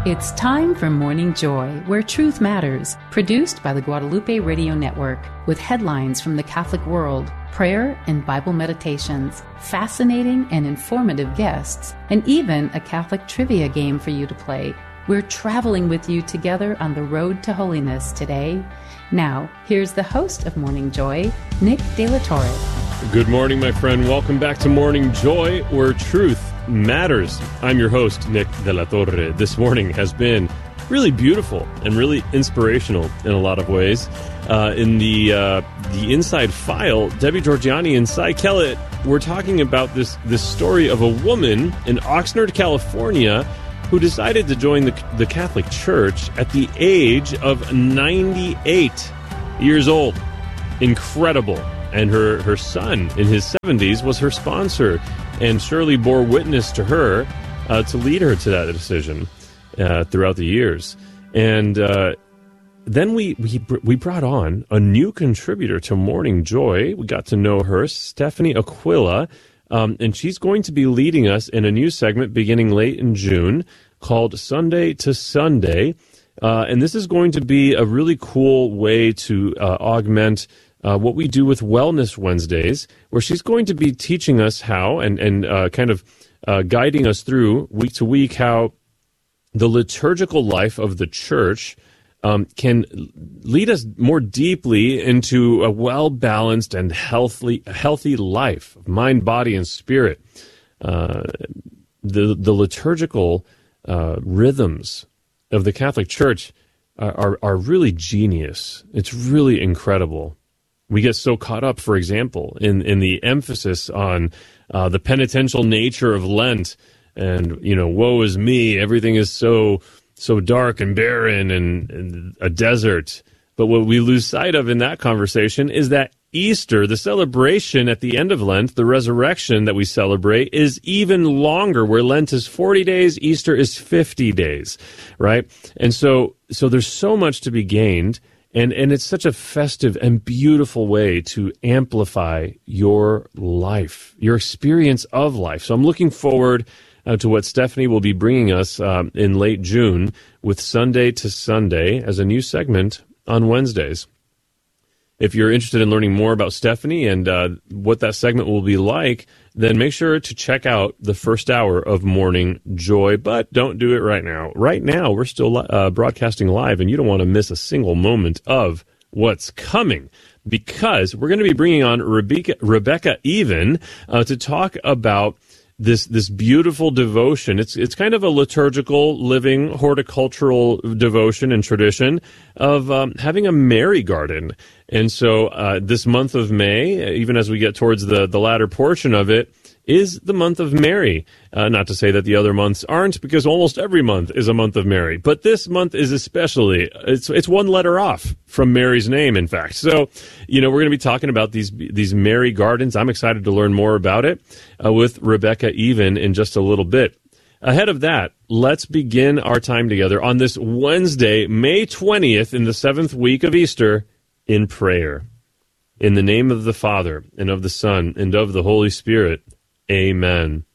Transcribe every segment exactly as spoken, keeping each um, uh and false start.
It's time for Morning Joy, where truth matters, produced by the Guadalupe Radio Network, with headlines from the Catholic world, prayer and Bible meditations, fascinating and informative guests, and even a Catholic trivia game for you to play. We're traveling with you together on the road to holiness today. Now, here's the host of Morning Joy, Nick De La Torre. Good morning, my friend. Welcome back to Morning Joy, where truth matters. I'm your host, Nick De La Torre. This morning has been really beautiful and really inspirational in a lot of ways. Uh, in the uh, the Inside File, Debbie Georgiani and Cy Kellett were talking about this, this story of a woman in Oxnard, California, who decided to join the, the Catholic Church at the age of ninety-eight years old. Incredible. And her, her son in his seventies was her sponsor and surely bore witness to her uh, to lead her to that decision uh, throughout the years. And uh, then we, we we brought on a new contributor to Morning Joy. We got to know her, Stephanie Aquila, um, and she's going to be leading us in a new segment beginning late in June called Sunday to Sunday. Uh, and this is going to be a really cool way to uh, augment Uh, what we do with Wellness Wednesdays, where she's going to be teaching us how and, and uh, kind of uh, guiding us through week to week how the liturgical life of the church um, can lead us more deeply into a well-balanced and healthy, healthy life of mind, body, and spirit. Uh, the, the liturgical uh, rhythms of the Catholic Church are, are, are really genius. It's really incredible. We get so caught up, for example, in, in the emphasis on uh, the penitential nature of Lent and, you know, woe is me, everything is so so dark and barren and, and a desert. But what we lose sight of in that conversation is that Easter, the celebration at the end of Lent, the resurrection that we celebrate, is even longer, where Lent is forty days, Easter is fifty days, right? And so so there's so much to be gained. And and it's such a festive and beautiful way to amplify your life, your experience of life. So I'm looking forward uh, to what Stephanie will be bringing us um, in late June with Sunday to Sunday as a new segment on Wednesdays. If you're interested in learning more about Stephanie and uh, what that segment will be like, then make sure to check out the first hour of Morning Joy, but don't do it right now. Right now, we're still uh, broadcasting live, and you don't want to miss a single moment of what's coming, because we're going to be bringing on Rebecca, Rebecca Even uh, to talk about this this beautiful devotion. It's it's kind of a liturgical, living, horticultural devotion and tradition of um, having a Mary garden. And so uh, this month of May, even as we get towards the, the latter portion of it, is the month of Mary. Uh, not to say that the other months aren't, because almost every month is a month of Mary. But this month is especially, it's it's one letter off from Mary's name, in fact. So, you know, we're going to be talking about these these Mary gardens. I'm excited to learn more about it uh, with Rebecca Even in just a little bit. Ahead of that, let's begin our time together on this Wednesday, May twentieth, in the seventh week of Easter, in prayer. In the name of the Father, and of the Son, and of the Holy Spirit. Amen.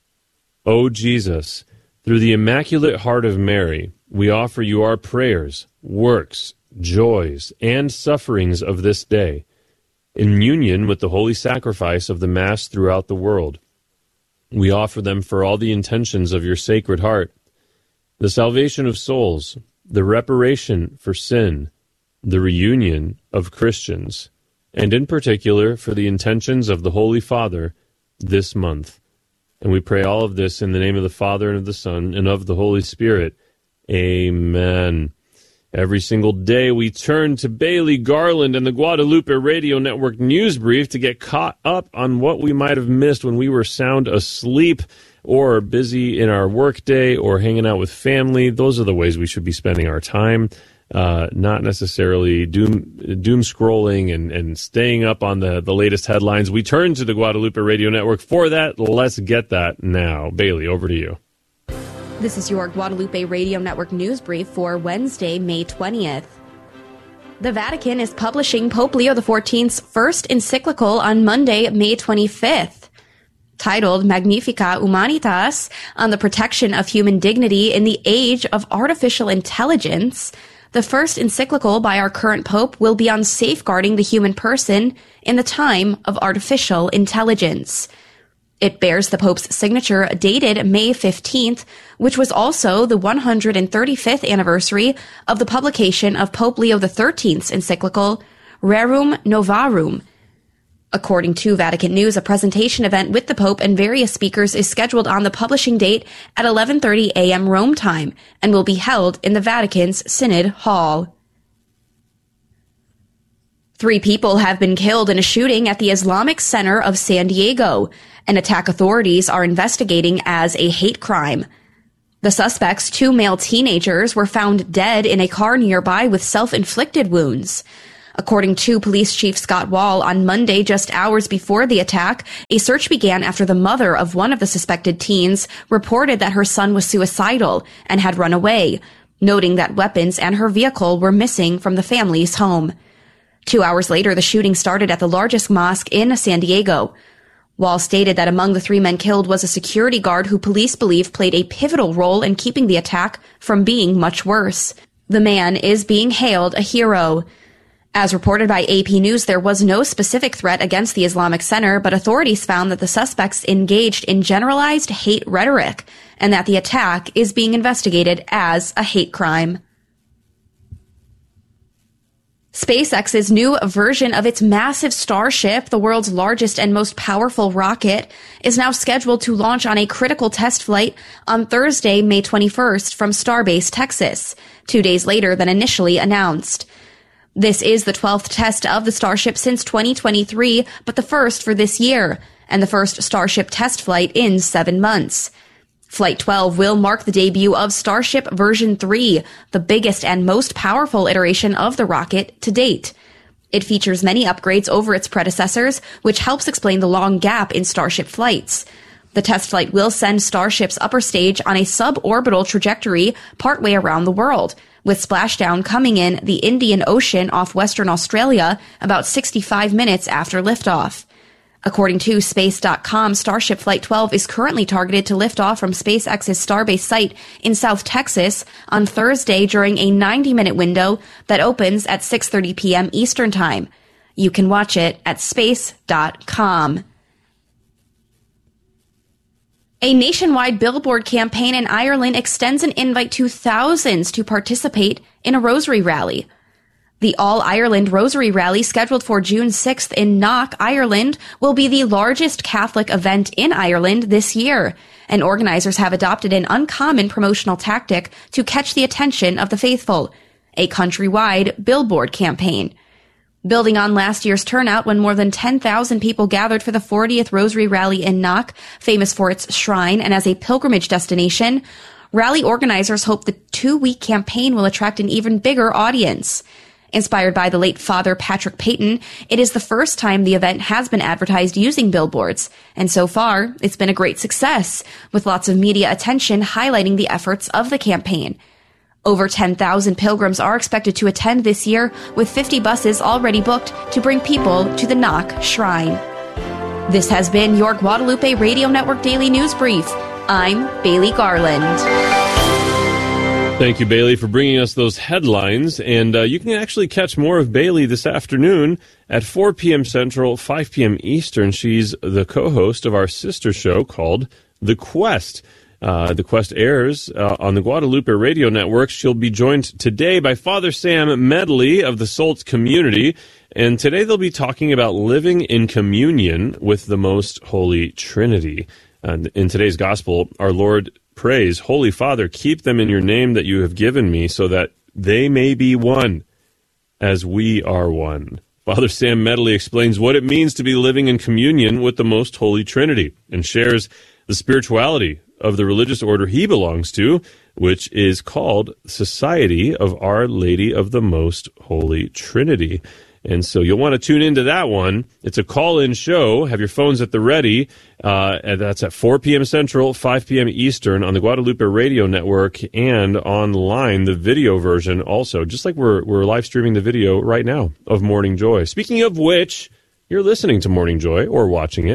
O Jesus, through the Immaculate Heart of Mary, we offer you our prayers, works, joys, and sufferings of this day, in union with the holy sacrifice of the Mass throughout the world. We offer them for all the intentions of your Sacred Heart, the salvation of souls, the reparation for sin, the reunion of Christians, and in particular for the intentions of the Holy Father this month. And we pray all of this in the name of the Father, and of the Son, and of the Holy Spirit. Amen. Every single day we turn to Bailey Garland and the Guadalupe Radio Network News Brief to get caught up on what we might have missed when we were sound asleep or busy in our workday or hanging out with family. Those are the ways we should be spending our time. Uh, not necessarily doom doom scrolling and, and staying up on the, the latest headlines. We turn to the Guadalupe Radio Network for that. Let's get that now. Bailey, over to you. This is your Guadalupe Radio Network news brief for Wednesday, May twentieth. The Vatican is publishing Pope Leo the fourteenth's first encyclical on Monday, May twenty-fifth. Titled Magnificat Humanitas, on the protection of human dignity in the age of artificial intelligence, the first encyclical by our current Pope will be on safeguarding the human person in the time of artificial intelligence. It bears the Pope's signature dated May fifteenth, which was also the one hundred thirty-fifth anniversary of the publication of Pope Leo the thirteenth's encyclical Rerum Novarum. According to Vatican News, a presentation event with the Pope and various speakers is scheduled on the publishing date at eleven thirty a.m. Rome time and will be held in the Vatican's Synod Hall. Three people have been killed in a shooting at the Islamic Center of San Diego, an attack authorities are investigating as a hate crime. The suspects, two male teenagers, were found dead in a car nearby with self-inflicted wounds. According to Police Chief Scott Wall, on Monday, just hours before the attack, a search began after the mother of one of the suspected teens reported that her son was suicidal and had run away, noting that weapons and her vehicle were missing from the family's home. Two hours later, the shooting started at the largest mosque in San Diego. Wall stated that among the three men killed was a security guard who police believe played a pivotal role in keeping the attack from being much worse. The man is being hailed a hero. As reported by A P News, there was no specific threat against the Islamic Center, but authorities found that the suspects engaged in generalized hate rhetoric and that the attack is being investigated as a hate crime. SpaceX's new version of its massive Starship, the world's largest and most powerful rocket, is now scheduled to launch on a critical test flight on Thursday, May twenty-first, from Starbase, Texas, two days later than initially announced. This is the twelfth test of the Starship since twenty twenty-three, but the first for this year, and the first Starship test flight in seven months. Flight twelve will mark the debut of Starship version three, the biggest and most powerful iteration of the rocket to date. It features many upgrades over its predecessors, which helps explain the long gap in Starship flights. The test flight will send Starship's upper stage on a suborbital trajectory partway around the world, with splashdown coming in the Indian Ocean off Western Australia about sixty-five minutes after liftoff. According to Space dot com, Starship Flight twelve is currently targeted to lift off from SpaceX's Starbase site in South Texas on Thursday during a ninety-minute window that opens at six thirty p.m. Eastern Time. You can watch it at Space dot com. A nationwide billboard campaign in Ireland extends an invite to thousands to participate in a rosary rally. The All-Ireland Rosary Rally, scheduled for June sixth in Knock, Ireland, will be the largest Catholic event in Ireland this year, and organizers have adopted an uncommon promotional tactic to catch the attention of the faithful, a countrywide billboard campaign. Building on last year's turnout when more than ten thousand people gathered for the fortieth Rosary Rally in Knock, famous for its shrine and as a pilgrimage destination, rally organizers hope the two-week campaign will attract an even bigger audience. Inspired by the late Father Patrick Peyton, it is the first time the event has been advertised using billboards, and so far, it's been a great success, with lots of media attention highlighting the efforts of the campaign. Over ten thousand pilgrims are expected to attend this year, with fifty buses already booked to bring people to the Knock Shrine. This has been your Guadalupe Radio Network Daily News Brief. I'm Bailey Garland. Thank you, Bailey, for bringing us those headlines. And uh, you can actually catch more of Bailey this afternoon at four p.m. Central, five p.m. Eastern. She's the co-host of our sister show called The Quest. Uh, the Quest airs uh, on the Guadalupe Radio Network. She'll be joined today by Father Sam Medley of the Salts Community. And today they'll be talking about living in communion with the Most Holy Trinity. And in today's gospel, our Lord prays, "Holy Father, keep them in your name that you have given me, so that they may be one, as we are one." Father Sam Medley explains what it means to be living in communion with the Most Holy Trinity and shares the spirituality of the religious order he belongs to, which is called Society of Our Lady of the Most Holy Trinity. And so you'll want to tune into that one. It's a call-in show. Have your phones at the ready. Uh, and that's at four p.m. Central, five p.m. Eastern on the Guadalupe Radio Network and online, the video version also, just like we're we're live streaming the video right now of Morning Joy. Speaking of which, you're listening to Morning Joy or watching it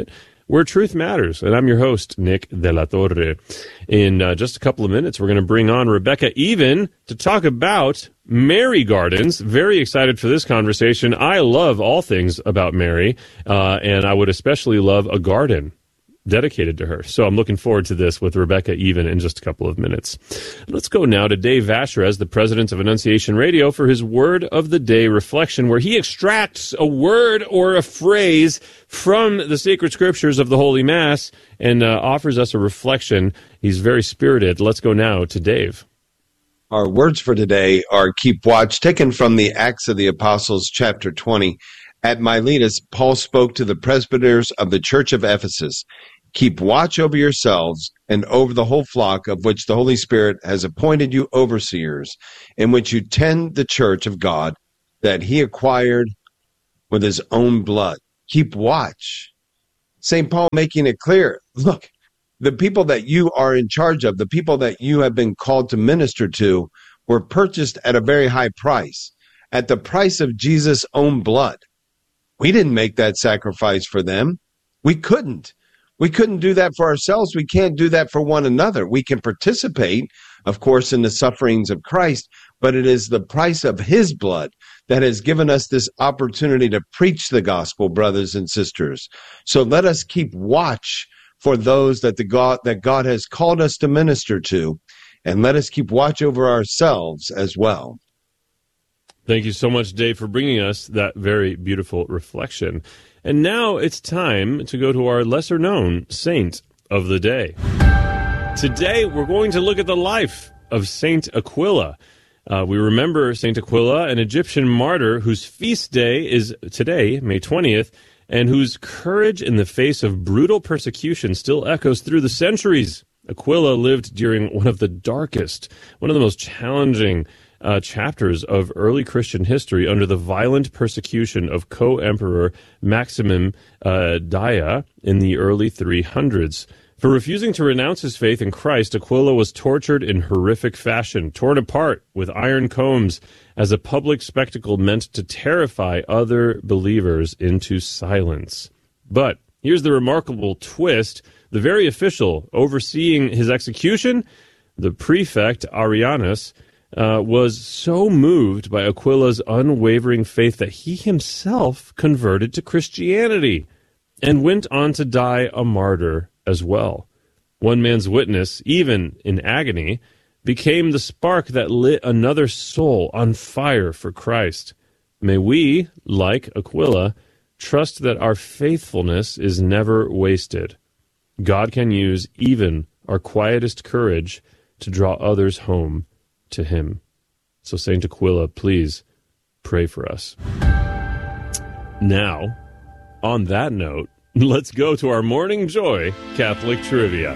where truth matters. And I'm your host, Nick De La Torre. In uh, just a couple of minutes, we're going to bring on Rebecca Even to talk about Mary Gardens. Very excited for this conversation. I love all things about Mary, uh, and I would especially love a garden dedicated to her. So I'm looking forward to this with Rebecca Even in just a couple of minutes. Let's go now to Dave Vasherez, the president of Annunciation Radio, for his Word of the Day reflection, where he extracts a word or a phrase from the sacred scriptures of the Holy Mass and uh, offers us a reflection. He's very spirited. Let's go now to Dave. Our words for today are keep watch, taken from the Acts of the Apostles, chapter twenty. At Miletus, Paul spoke to the presbyters of the church of Ephesus. Keep watch over yourselves and over the whole flock of which the Holy Spirit has appointed you overseers, in which you tend the church of God that he acquired with his own blood. Keep watch. Saint Paul making it clear, look, the people that you are in charge of, the people that you have been called to minister to, were purchased at a very high price, at the price of Jesus' own blood. We didn't make that sacrifice for them. We couldn't. We couldn't do that for ourselves. We can't do that for one another. We can participate, of course, in the sufferings of Christ, but it is the price of his blood that has given us this opportunity to preach the gospel, brothers and sisters. So let us keep watch for those that the God that God has called us to minister to, and let us keep watch over ourselves as well. Thank you so much, Dave, for bringing us that very beautiful reflection. And now it's time to go to our lesser-known saint of the day. Today, we're going to look at the life of Saint Aquila. Uh, we remember Saint Aquila, an Egyptian martyr whose feast day is today, May twentieth, and whose courage in the face of brutal persecution still echoes through the centuries. Aquila lived during one of the darkest, one of the most challenging Uh, chapters of early Christian history under the violent persecution of co-emperor Maximum uh, Daia in the early three hundreds. For refusing to renounce his faith in Christ, Aquila was tortured in horrific fashion, torn apart with iron combs as a public spectacle meant to terrify other believers into silence. But here's the remarkable twist. The very official overseeing his execution, the prefect Arianus, Uh, was so moved by Aquila's unwavering faith that he himself converted to Christianity and went on to die a martyr as well. One man's witness, even in agony, became the spark that lit another soul on fire for Christ. May we, like Aquila, trust that our faithfulness is never wasted. God can use even our quietest courage to draw others home to him. So Saint Aquila, please pray for us. Now, on that note, let's go to our Morning Joy Catholic Trivia.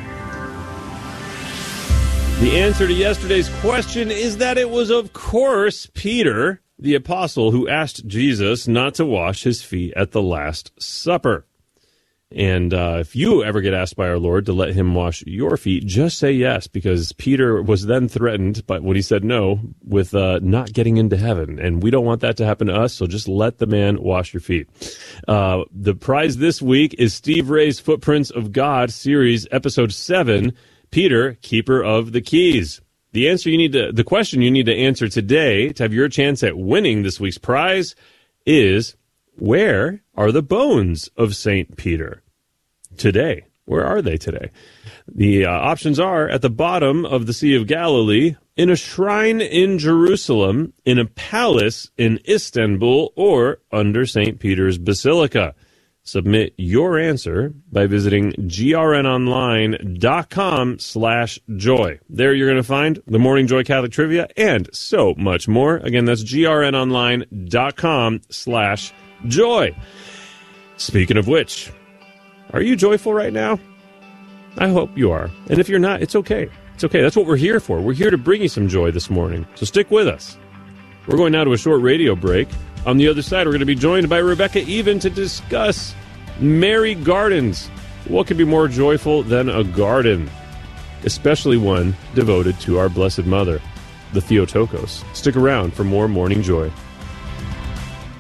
The answer to yesterday's question is that it was, of course, Peter, the apostle, who asked Jesus not to wash his feet at the Last Supper. And uh, if you ever get asked by our Lord to let him wash your feet, just say yes, because Peter was then threatened, but when he said no, with uh, not getting into heaven. And we don't want that to happen to us, so just let the man wash your feet. Uh, the prize this week is Steve Ray's Footprints of God series, episode seven, Peter, Keeper of the Keys. The answer you need to, the question you need to answer today to have your chance at winning this week's prize is, where are the bones of Saint Peter today? Where are they today? The uh, options are at the bottom of the Sea of Galilee, in a shrine in Jerusalem, in a palace in Istanbul, or under Saint Peter's Basilica. Submit your answer by visiting grnonline.com slash joy. There you're going to find the Morning Joy Catholic Trivia and so much more. Again, that's grnonline.com slash joy. Speaking of which, are you joyful right now? I hope you are. And if you're not, it's okay. It's okay. That's what we're here for. We're here to bring you some joy this morning. So stick with us. We're going now to a short radio break. On the other side, we're going to be joined by Rebecca Even to discuss Mary Gardens. What could be more joyful than a garden? Especially one devoted to our Blessed Mother, the Theotokos. Stick around for more Morning Joy.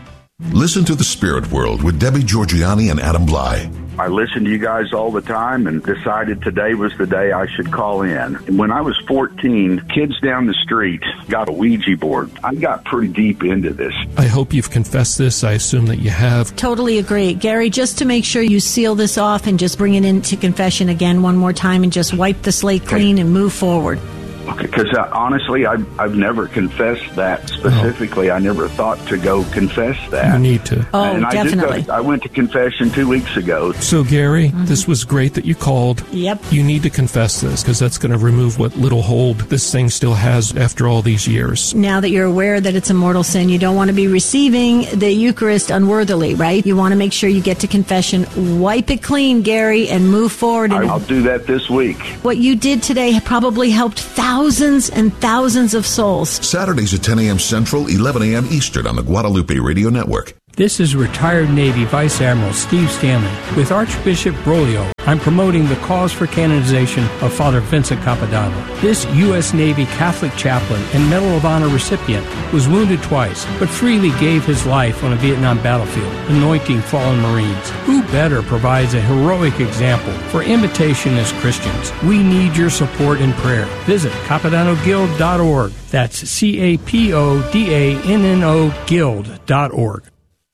Listen to The Spirit World with Debbie Georgianni and Adam Bly. I listen to you guys all the time and decided today was the day I should call in. When I was fourteen, kids down the street got a Ouija board. I got pretty deep into this. I hope you've confessed this. I assume that you have. Totally agree. Gary, just to make sure you seal this off and just bring it into confession again one more time and just wipe the slate clean and move forward. Because uh, honestly, I've, I've never confessed that specifically. Oh. I never thought to go confess that. You need to. Oh, and definitely. I, did, I went to confession two weeks ago. So, Gary, mm-hmm. this was great that you called. Yep. You need to confess this because that's going to remove what little hold this thing still has after all these years. Now that you're aware that it's a mortal sin, you don't want to be receiving the Eucharist unworthily, right? You want to make sure you get to confession. Wipe it clean, Gary, and move forward. I'll do that this week. What you did today probably helped thousands Thousands and thousands of souls. Saturdays at ten a.m. Central, eleven a.m. Eastern on the Guadalupe Radio Network. This is retired Navy Vice Admiral Steve Stanley. With Archbishop Broglio, I'm promoting the cause for canonization of Father Vincent Capodanno. This U S Navy Catholic chaplain and Medal of Honor recipient was wounded twice, but freely gave his life on a Vietnam battlefield, anointing fallen Marines. Who better provides a heroic example for imitation as Christians? We need your support and prayer. Visit capodanno guild dot org. That's C A P O D A N N O guild dot org.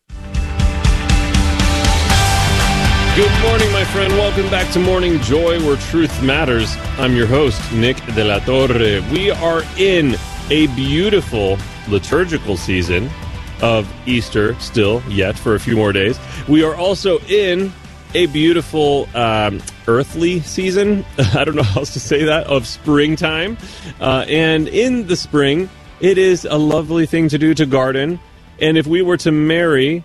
Good morning, my friend. Welcome back to Morning Joy, where truth matters. I'm your host, Nick de la Torre. We are in a beautiful liturgical season of Easter still, yet for a few more days. We are also in a beautiful um, earthly season, I don't know how else to say that, of springtime. Uh, and in the spring, it is a lovely thing to do to garden. And if we were to marry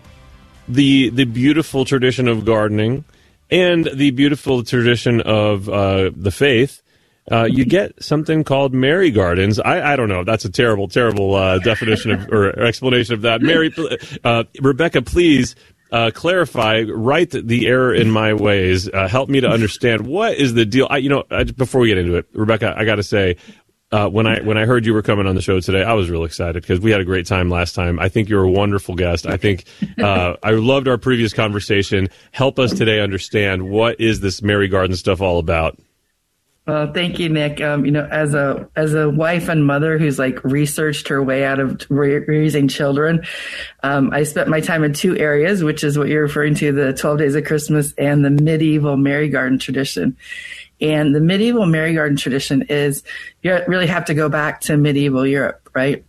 the the beautiful tradition of gardening and the beautiful tradition of uh, the faith, uh, you get something called Mary Gardens. I, I don't know. That's a terrible, terrible uh, definition of, or explanation of that. Mary, uh, Rebecca, please uh, clarify, right the error in my ways. Uh, help me to understand what is the deal. I, you know, I, before we get into it, Rebecca, I got to say, Uh, when I when I heard you were coming on the show today, I was real excited because we had a great time last time. I think you're a wonderful guest. I think uh, I loved our previous conversation. Help us today understand, what is this Mary Garden stuff all about? Well, thank you, Nick. Um, you know, as a as a wife and mother who's like researched her way out of raising children, um, I spent my time in two areas, which is what you're referring to, the twelve Days of Christmas and the medieval Mary Garden tradition. And the medieval Mary Garden tradition is, you really have to go back to medieval Europe, right?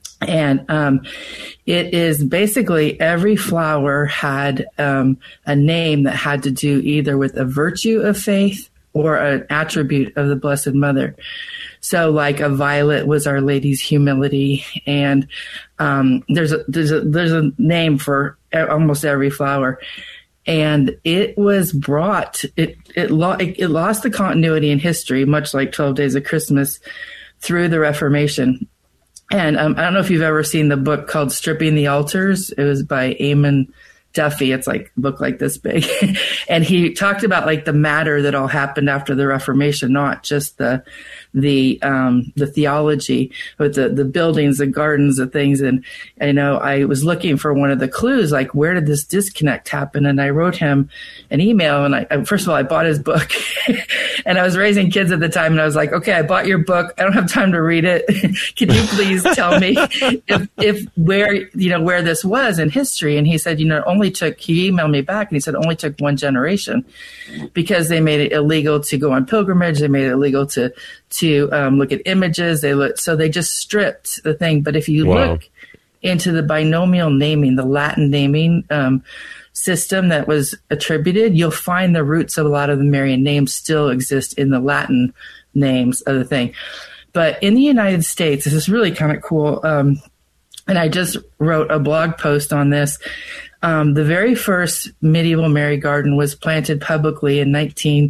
And um, it is basically every flower had um, a name that had to do either with a virtue of faith or an attribute of the Blessed Mother. So like a violet was Our Lady's humility. And um, there's a, there's a, there's a name for almost every flower. And it was brought, it it, lo- it lost the continuity in history, much like twelve Days of Christmas, through the Reformation. And um, I don't know if you've ever seen the book called Stripping the Altars. It was by Eamon Duffy. It's like a book like this big. And he talked about like the matter that all happened after the Reformation, not just the the um, the theology, but the, the buildings, the gardens, the things. And I know I was looking for one of the clues, like where did this disconnect happen? And I wrote him an email. And I, first of all, I bought his book and I was raising kids at the time. And I was like, okay, I bought your book. I don't have time to read it. Can you please tell me if, if where, you know, where this was in history? And he said, you know, it only took, he emailed me back and he said it only took one generation because they made it illegal to go on pilgrimage. They made it illegal to, to um, look at images. They look, so they just stripped the thing. But if you wow. look into the binomial naming, the Latin naming um, system that was attributed, you'll find the roots of a lot of the Marian names still exist in the Latin names of the thing. But in the United States, this is really kind of cool. Um, and I just wrote a blog post on this. Um, the very first medieval Mary Garden was planted publicly in nineteen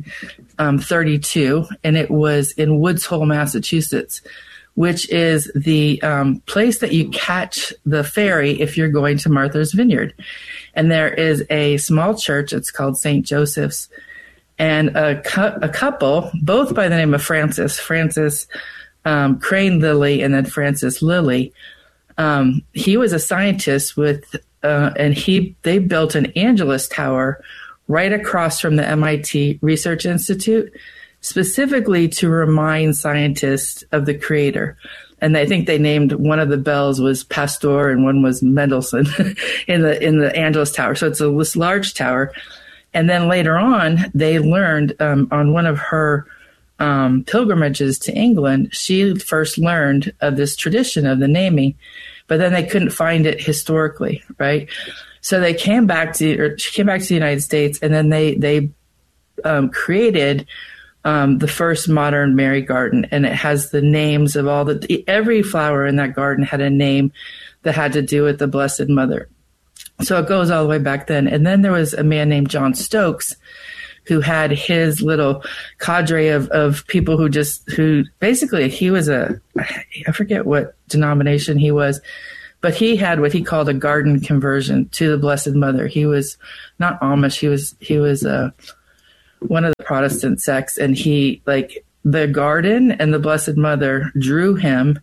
thirty-two, and it was in Woods Hole, Massachusetts, which is the um, place that you catch the ferry if you're going to Martha's Vineyard. And there is a small church, it's called Saint Joseph's, and a, cu- a couple, both by the name of Francis, Francis um, Crane Lilly and then Francis Lilly. Um, he was a scientist with uh, and he they built an Angelus Tower right across from the M I T Research Institute, specifically to remind scientists of the creator. And I think they named one of the bells was Pasteur and one was Mendelssohn in the in the Angelus Tower. So it's a this large tower. And then later on, they learned um, on one of her um, pilgrimages to England, she first learned of this tradition of the naming, but then they couldn't find it historically, right? So they came back to, or she came back to the United States, and then they they um, created um, the first modern Mary garden, and it has the names of all the every flower in that garden had a name that had to do with the Blessed Mother. So it goes all the way back then. And then there was a man named John Stokes who had his little cadre of, of people who just, who basically he was a, I forget what denomination he was, but he had what he called a garden conversion to the Blessed Mother. He was not Amish. He was, he was uh, one of the Protestant sects. And he, like, the garden and the Blessed Mother drew him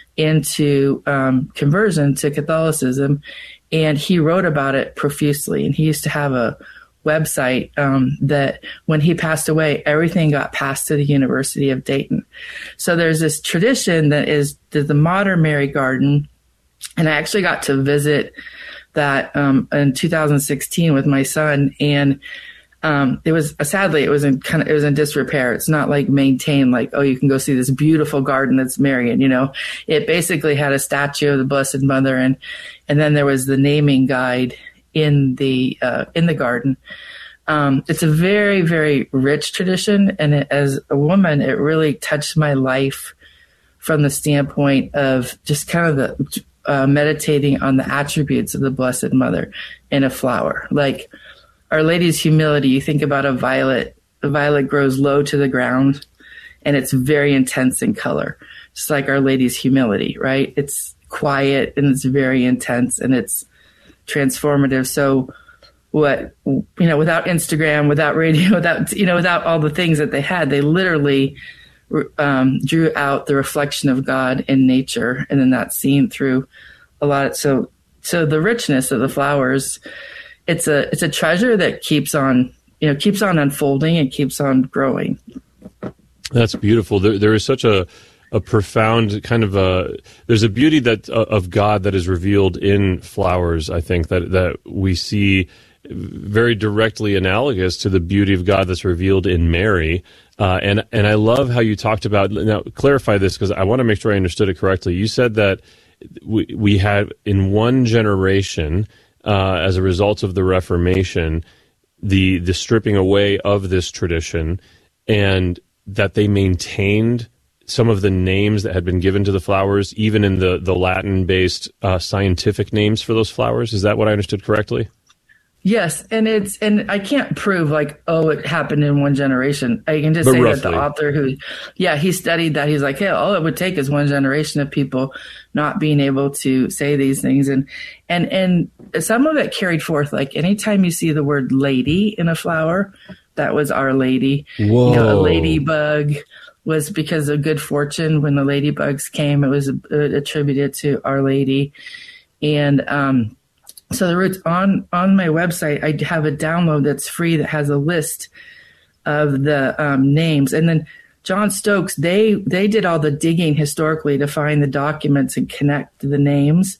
into um, conversion to Catholicism. And he wrote about it profusely. And he used to have a website um, that when he passed away, everything got passed to the University of Dayton. So there's this tradition that is the, the modern Mary Garden. And I actually got to visit that um, in two thousand sixteen with my son. And um, it was, sadly, it was in kind of, it was in disrepair. It's not like maintained, like, oh, you can go see this beautiful garden that's Marian, you know. It basically had a statue of the Blessed Mother, and and then there was the naming guide in the uh, in the garden. Um, it's a very, very rich tradition, and it, as a woman, it really touched my life from the standpoint of just kind of the uh, meditating on the attributes of the Blessed Mother in a flower, like Our Lady's humility. You think about a violet. The violet grows low to the ground, and it's very intense in color, just like Our Lady's humility, right? It's quiet and it's very intense and it's transformative. So what, you know, without Instagram, without radio, without, you know, without all the things that they had, they literally um, drew out the reflection of God in nature. And then that's seen through a lot. Of, so, so the richness of the flowers, it's a, it's a treasure that keeps on, you know, keeps on unfolding and keeps on growing. That's beautiful. There, there is such a, a profound kind of a, there's a beauty that uh, of God that is revealed in flowers. I think that, that we see very directly analogous to the beauty of God that's revealed in Mary. Uh, and, and I love how you talked about, now clarify this because I want to make sure I understood it correctly. You said that we, we had in one generation, uh, as a result of the Reformation, the, the stripping away of this tradition, and that they maintained some of the names that had been given to the flowers, even in the, the Latin-based uh, scientific names for those flowers. Is that what I understood correctly? Yes, and it's and I can't prove like, oh, it happened in one generation. I can just But say roughly. that the author who, yeah, he studied that. He's like, hey, all it would take is one generation of people not being able to say these things, and and and some of it carried forth. Like anytime you see the word lady in a flower, that was Our Lady. Whoa. You know, a ladybug was because of good fortune. When the ladybugs came, it was uh, attributed to Our Lady. And um, so the roots on, on my website, I have a download that's free that has a list of the um, names. And then John Stokes, they, they did all the digging historically to find the documents and connect the names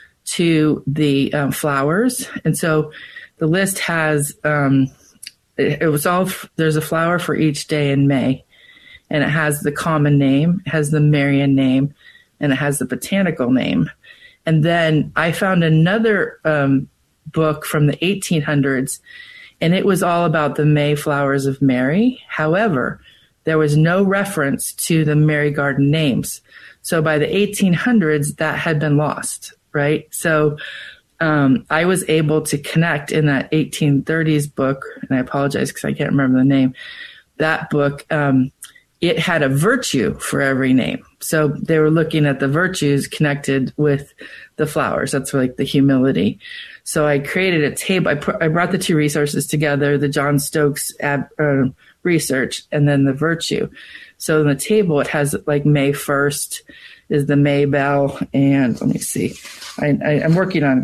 to the um, flowers. And so the list has, um, it, it was all, there's a flower for each day in May. And it has the common name, it has the Marian name, and it has the botanical name. And then I found another um, book from the eighteen hundreds, and it was all about the May flowers of Mary. However, there was no reference to the Mary Garden names. So by the eighteen hundreds, that had been lost, right? So um, I was able to connect in that eighteen thirties book, and I apologize because I can't remember the name, that book, um, it had a virtue for every name. So they were looking at the virtues connected with the flowers. That's like the humility. So I created a table. I, pr- I brought the two resources together, the John Stokes ab- uh, research and then the virtue. So in the table, it has like May first is the May bell. And let me see, I, I, I'm working on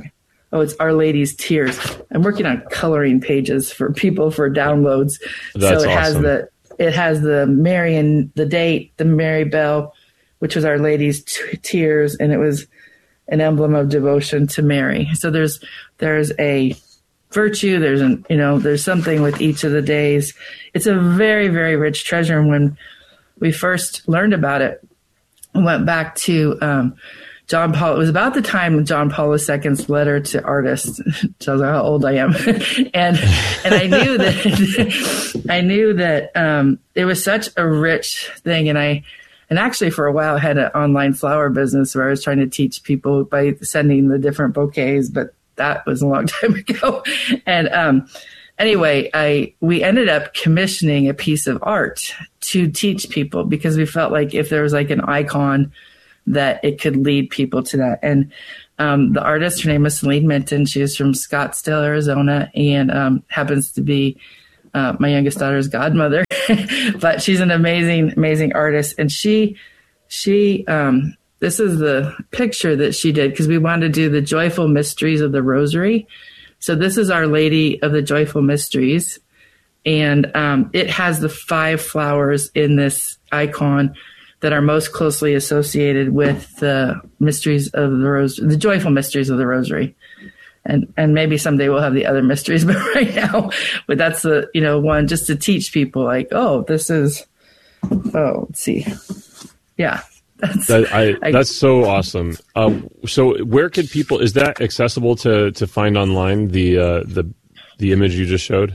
oh, it's Our Lady's Tears. I'm working on coloring pages for people for downloads. That's so it awesome. has the it has the Mary and the date, the Mary Bell, which was Our Lady's t- Tears, and it was an emblem of devotion to Mary. So there's there's a virtue, there's an you know, there's something with each of the days. It's a very, very rich treasure. And when we first learned about it, we went back to um, John Paul. It was about the time of John Paul the Second's letter to artists. Tells how old I am, and and I knew that I knew that um, it was such a rich thing, and I. And actually, for a while, I had an online flower business where I was trying to teach people by sending the different bouquets, but that was a long time ago. And um, anyway, I we ended up commissioning a piece of art to teach people because we felt like if there was like an icon that it could lead people to that. And um, the artist, her name is Celine Minton. She is from Scottsdale, Arizona, and um, happens to be Uh, my youngest daughter's godmother, but she's an amazing, amazing artist. And she, she, um, this is the picture that she did because we wanted to do the joyful mysteries of the rosary. So this is Our Lady of the Joyful Mysteries. And um, it has the five flowers in this icon that are most closely associated with the mysteries of the rose, the joyful mysteries of the rosary. And and maybe someday we'll have the other mysteries, but right now, but that's the, you know, one just to teach people like, oh, this is, oh, let's see. Yeah. That's, that, I, I, that's so awesome. Um, so where could people, is that accessible to, to find online, the, uh, the, the image you just showed?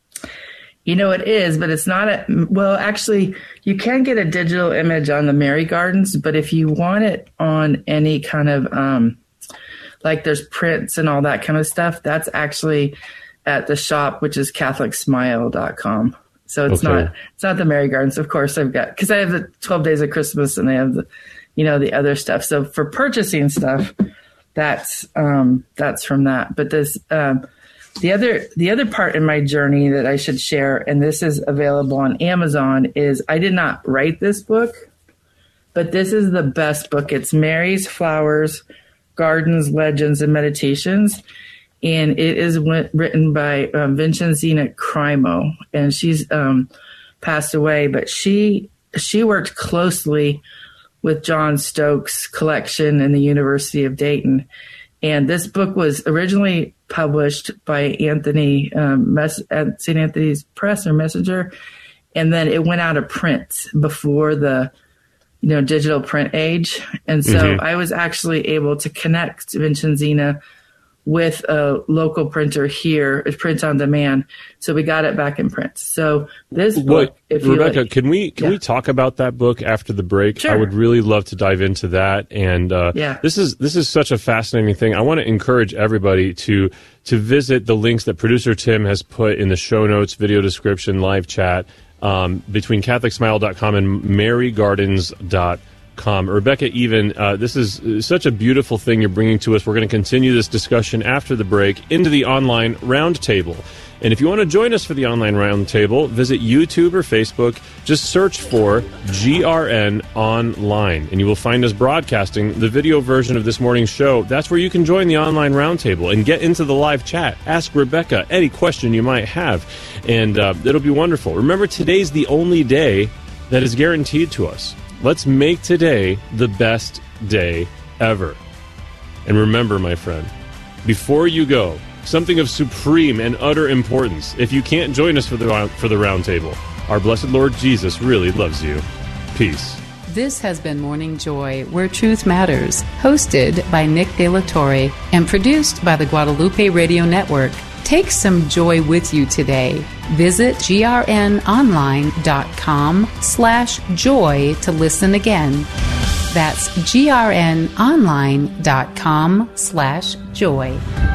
You know, it is, but it's not a, well, actually you can get a digital image on the Mary Gardens, but if you want it on any kind of, um, like there's prints and all that kind of stuff, that's actually at the shop, which is catholic smile dot com. So it's okay. not it's not the Mary Gardens. Of course, I've got, because I have the twelve Days of Christmas and I have the, you know, the other stuff. So for purchasing stuff, that's um, that's from that. But this um, the other the other part in my journey that I should share, and this is available on Amazon, is I did not write this book, but this is the best book. It's Mary's Flowers, Gardens, Legends, and Meditations. And it is w- written by um, Vincenzina Crimo. And she's um, passed away, but she she worked closely with John Stokes' collection in the University of Dayton. And this book was originally published by Anthony um, Mes- at Saint Anthony's Press or Messenger. And then it went out of print before the you know, digital print age. And so mm-hmm. I was actually able to connect Vincenzina with a local printer here, a print on demand. So we got it back in print. So this book, what, if Rebecca, you like, can we can yeah. we talk about that book after the break? Sure. I would really love to dive into that. And uh, yeah. this is this is such a fascinating thing. I want to encourage everybody to to visit the links that producer Tim has put in the show notes, video description, live chat. Um, between catholic smile dot com and mary gardens dot com. Rebecca, even, uh, this is such a beautiful thing you're bringing to us. We're going to continue this discussion after the break into the online roundtable. And if you want to join us for the online roundtable, visit YouTube or Facebook. Just search for G R N Online, and you will find us broadcasting the video version of this morning's show. That's where you can join the online roundtable and get into the live chat. Ask Rebecca any question you might have, and uh, it'll be wonderful. Remember, today's the only day that is guaranteed to us. Let's make today the best day ever. And remember, my friend, before you go, something of supreme and utter importance. If you can't join us for the for the round table, our blessed Lord Jesus really loves you. Peace. This has been Morning Joy, where truth matters, hosted by Nick De La Torre and produced by the Guadalupe Radio Network. Take some joy with you today. Visit G R N online dot com slash joy to listen again. That's G R N online dot com slash joy.